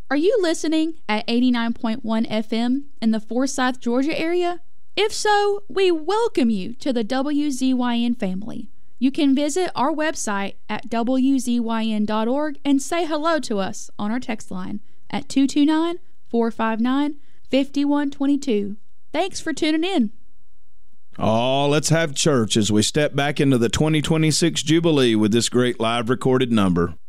Are you listening at 89.1 FM in the Forsyth, Georgia area? If so, we welcome you to the WZYN family. You can visit our website at wzyn.org and say hello to us on our text line at 229-459-5122. Thanks for tuning in. Oh, let's have church as we step back into the 2026 Jubilee with this great live recorded number.